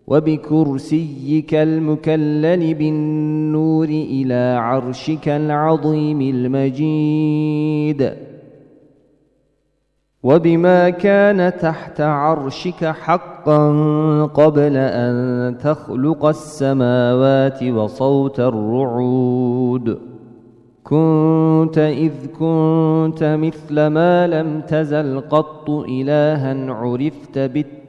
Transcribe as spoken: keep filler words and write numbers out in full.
وبكرسيك المكلل بالنور إلى عرشك العظيم المجيد، وبما كان تحت عرشك حقا قبل أن تخلق السماوات وصوت الرعود، كنت إذ كنت مثل ما لم تزل قط إلها عرفت بالتالي